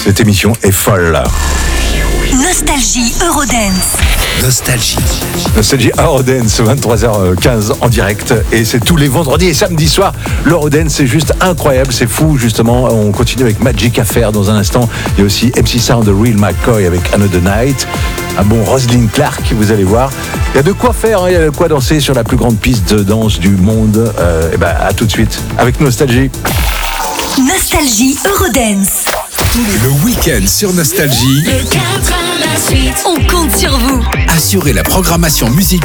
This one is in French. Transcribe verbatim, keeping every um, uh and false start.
Cette émission est folle. Nostalgie Eurodance. Nostalgie. Nostalgie Eurodance, vingt-trois heures quinze en direct. Et c'est tous les vendredis et samedis soirs. L'Eurodance, c'est juste incroyable, c'est fou, justement. On continue avec Magic Affair dans un instant. Il y a aussi M C Sound de Real McCoy avec Another Night. Un bon Rosalind Clark, vous allez voir. Il y a de quoi faire, hein, il y a de quoi danser sur la plus grande piste de danse du monde. Euh, et ben, à tout de suite avec Nostalgie. Nostalgie Eurodance. Le week-end sur Nostalgie. On compte sur vous. Assurez la programmation musicale